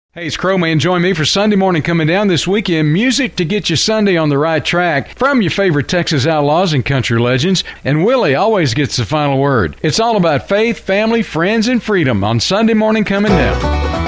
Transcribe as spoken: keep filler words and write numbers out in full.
Hey, it's Crowman. Join me for Sunday Morning Coming Down this weekend. Music to get you Sunday on the right track from your favorite Texas outlaws and country legends. And Willie always gets the final word. It's all about faith, family, friends, and freedom on Sunday Morning Coming Down.